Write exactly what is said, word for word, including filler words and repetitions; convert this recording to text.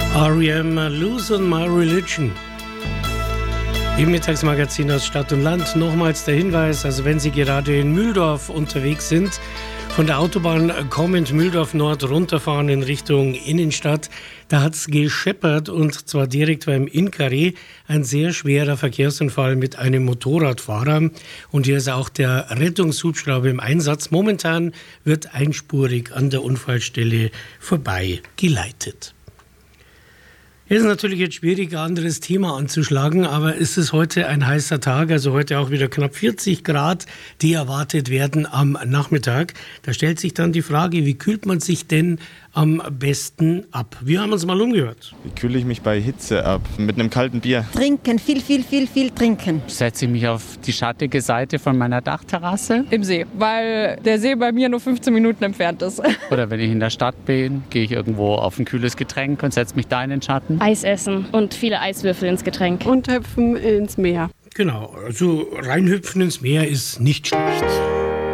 R E M, Lose on My Religion. Im Mittagsmagazin aus Stadt und Land. Nochmals der Hinweis, also wenn Sie gerade in Mühldorf unterwegs sind, von der Autobahn kommend Mühldorf Nord runterfahren in Richtung Innenstadt, da hat es gescheppert und zwar direkt beim Inkaré, ein sehr schwerer Verkehrsunfall mit einem Motorradfahrer. Und hier ist auch der Rettungshubschrauber im Einsatz. Momentan wird einspurig an der Unfallstelle vorbei geleitet. Es ist natürlich jetzt schwierig, ein anderes Thema anzuschlagen, aber es ist heute ein heißer Tag, also heute auch wieder knapp vierzig Grad, die erwartet werden am Nachmittag. Da stellt sich dann die Frage, wie kühlt man sich denn am besten ab? Wir haben uns mal umgehört. Wie kühle ich mich bei Hitze ab? Mit einem kalten Bier. Trinken, viel, viel, viel, viel trinken. Setze ich mich auf die schattige Seite von meiner Dachterrasse. Im See, weil der See bei mir nur fünfzehn Minuten entfernt ist. Oder wenn ich in der Stadt bin, gehe ich irgendwo auf ein kühles Getränk und setze mich da in den Schatten. Eis essen und viele Eiswürfel ins Getränk. Und hüpfen ins Meer. Genau, also reinhüpfen ins Meer ist nicht schlecht.